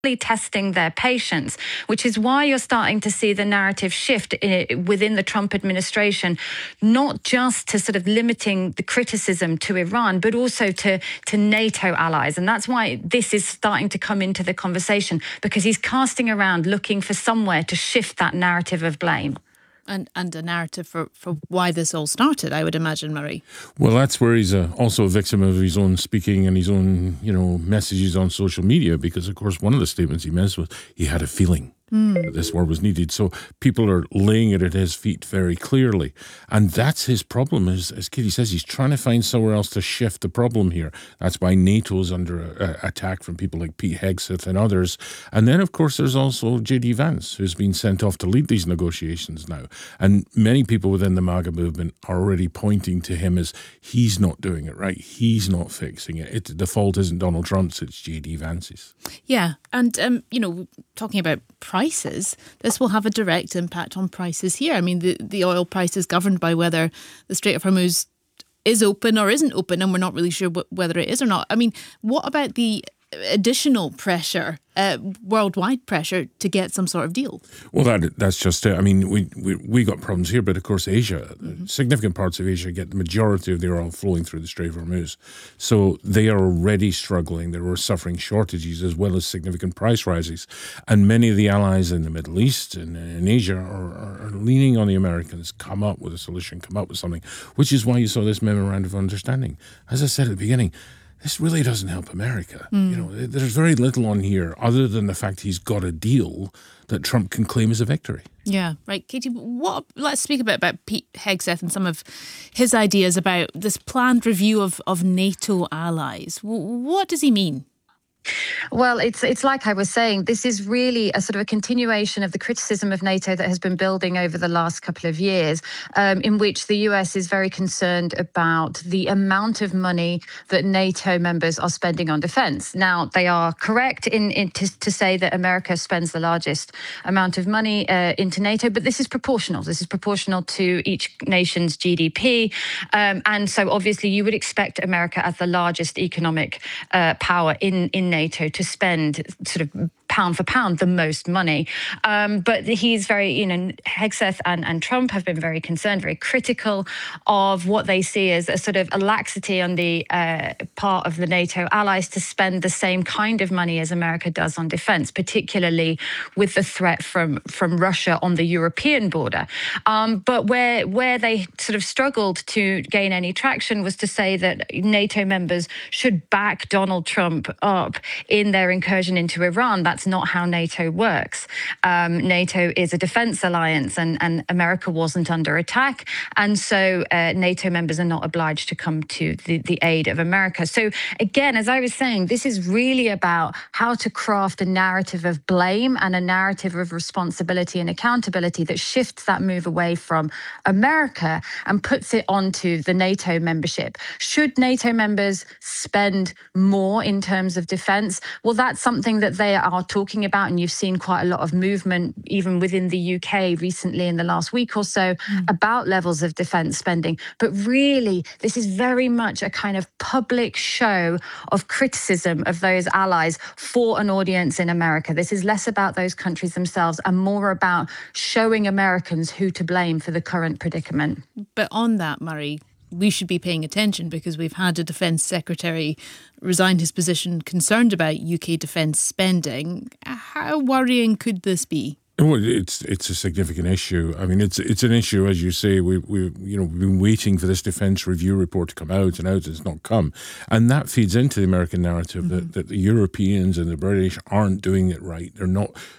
testing their patience, which is why you're starting to see the narrative shift within the Trump administration, not just to sort of limiting the criticism to Iran, but also to NATO allies. And that's why this is starting to come into the conversation, because he's casting around looking for somewhere to shift that narrative of blame. And a narrative for why this all started, I would imagine, Murray. Well, that's where he's also a victim of his own speaking and his own, messages on social media, because, of course, one of the statements he made was he had a feeling that this war was needed. So people are laying it at his feet very clearly. And that's his problem. As Katie says, he's trying to find somewhere else to shift the problem here. That's why NATO's under attack from people like Pete Hegseth and others. And then, of course, there's also J.D. Vance, who's been sent off to lead these negotiations now. And many people within the MAGA movement are already pointing to him as he's not doing it right. He's not fixing it. The fault isn't Donald Trump's, it's J.D. Vance's. Yeah. And, talking about prices, this will have a direct impact on prices here. I mean, the oil price is governed by whether the Strait of Hormuz is open or isn't open, and we're not really sure whether it is or not. I mean, what about the additional pressure, worldwide pressure, to get some sort of deal? Well, that's just it. I mean, we got problems here, but of course Asia, significant parts of Asia get the majority of their oil flowing through the Strait of Hormuz. So they are already struggling. They were suffering shortages as well as significant price rises. And many of the allies in the Middle East and in Asia are leaning on the Americans, come up with a solution, come up with something, which is why you saw this memorandum of understanding. As I said at the beginning, this really doesn't help America. There's very little on here other than the fact he's got a deal that Trump can claim as a victory. Yeah, right. Katie, let's speak a bit about Pete Hegseth and some of his ideas about this planned review of NATO allies. What does he mean? Well, it's like I was saying, this is really a sort of a continuation of the criticism of NATO that has been building over the last couple of years, in which the US is very concerned about the amount of money that NATO members are spending on defense. Now, they are correct to say that America spends the largest amount of money into NATO, but this is proportional. This is proportional to each nation's GDP. And so obviously you would expect America, as the largest economic power in NATO, to spend sort of pound for pound the most money. But he's very, Hegseth and Trump have been very concerned, very critical of what they see as a sort of a laxity on the part of the NATO allies to spend the same kind of money as America does on defense, particularly with the threat from Russia on the European border. But where they sort of struggled to gain any traction was to say that NATO members should back Donald Trump up in their incursion into Iran. That's not how NATO works. NATO is a defense alliance, and America wasn't under attack. And so NATO members are not obliged to come to the aid of America. So again, as I was saying, this is really about how to craft a narrative of blame and a narrative of responsibility and accountability that shifts that move away from America and puts it onto the NATO membership. Should NATO members spend more in terms of defense? Well, that's something that they are talking about, and you've seen quite a lot of movement even within the UK recently in the last week or so about levels of defence spending. But really, this is very much a kind of public show of criticism of those allies for an audience in America. This is less about those countries themselves and more about showing Americans who to blame for the current predicament. But on that, Murray, we should be paying attention because we've had a Defence Secretary resign his position concerned about UK defence spending. How worrying could this be? Well, it's a significant issue. I mean, it's an issue, as you say. We've been waiting for this defence review report to come out, and it's not come, and that feeds into the American narrative that the Europeans and the British aren't doing it right. They're not